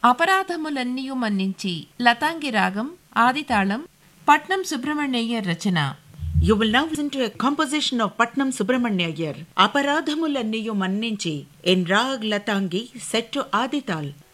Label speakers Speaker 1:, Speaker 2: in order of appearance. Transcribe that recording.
Speaker 1: అపరాధములన్నీయు మన్నించి లతాంగి రాగం ఆదితాళం పట్నం సుబ్రహ్మణ్యయ్యర్ రచన.
Speaker 2: You will now listen to a composition of Patnam Subramanya Iyer, Aparadhamulanniyum Manninchi, in Rag Latangi, set to Adital.